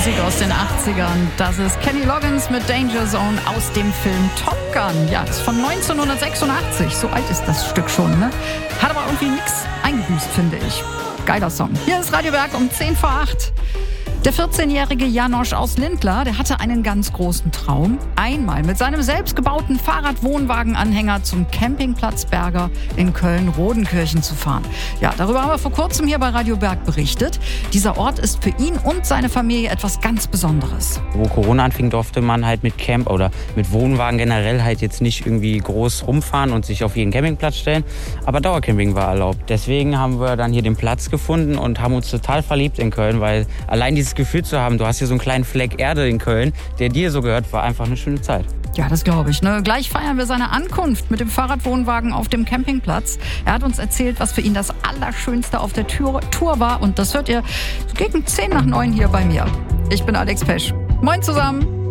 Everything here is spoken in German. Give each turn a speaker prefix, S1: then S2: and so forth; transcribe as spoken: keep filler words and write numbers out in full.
S1: Musik aus den achtzigern. Das ist Kenny Loggins mit Danger Zone aus dem Film Top Gun. Ja, ist von neunzehnhundertsechsundachtzig. So alt ist das Stück schon, ne? Hat aber irgendwie nichts eingebüßt, finde ich. Geiler Song. Hier ist Radio Berg um zehn vor acht. Der vierzehnjährige Janosch aus Lindlar, der hatte einen ganz großen Traum. Einmal mit seinem selbstgebauten Fahrrad-Wohnwagen-Anhänger zum Campingplatz Berger in Köln-Rodenkirchen zu fahren. Ja, darüber haben wir vor kurzem hier bei Radio Berg berichtet. Dieser Ort ist für ihn und seine Familie etwas ganz Besonderes.
S2: Wo Corona anfing, durfte man halt mit Camp oder mit Wohnwagen generell halt jetzt nicht irgendwie groß rumfahren und sich auf jeden Campingplatz stellen. Aber Dauercamping war erlaubt. Deswegen haben wir dann hier den Platz gefunden und haben uns total verliebt in Köln, weil allein dieses Gefühl zu haben, du hast hier so einen kleinen Fleck Erde in Köln, der dir so gehört, war einfach eine schöne Zeit.
S1: Ja, das glaube ich. Ne? Gleich feiern wir seine Ankunft mit dem Fahrradwohnwagen auf dem Campingplatz. Er hat uns erzählt, was für ihn das Allerschönste auf der Tour, Tour war. Und das hört ihr gegen zehn nach neun hier bei mir. Ich bin Alex Pesch. Moin zusammen.